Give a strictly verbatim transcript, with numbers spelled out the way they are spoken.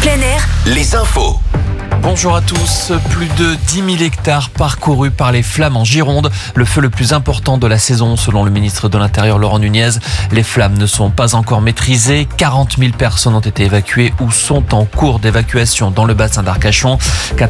plein air, les infos. Bonjour à tous. Plus de dix mille hectares parcourus par les flammes en Gironde. Le feu le plus important de la saison, selon le ministre de l'Intérieur Laurent Nunez. Les flammes ne sont pas encore maîtrisées. quarante mille personnes ont été évacuées ou sont en cours d'évacuation dans le bassin d'Arcachon.